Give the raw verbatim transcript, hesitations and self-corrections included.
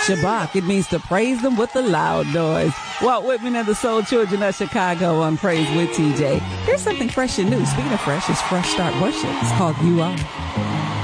Shabbat, it means to praise them with a loud noise. Walt Whitman and the Soul Children of Chicago on Praise with T J. Here's something fresh and new. Speaking of fresh, it's Fresh Start Worship. It's called You Are.